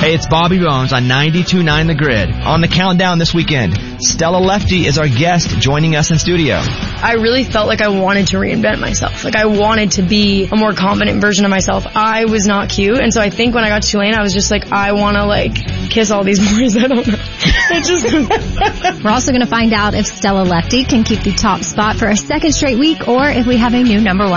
Hey, it's Bobby Bones on 92.9 The Grid. On the countdown this weekend, Stella Lefty is our guest joining us in studio. I really felt like I wanted to reinvent myself. Like I wanted to be a more confident version of myself. I was not cute, and so I think when I got to Tulane, I was just like, I want to like kiss all these boys. I don't know. We're also going to find out if Stella Lefty can keep the top spot for a second straight week or if we have a new number one.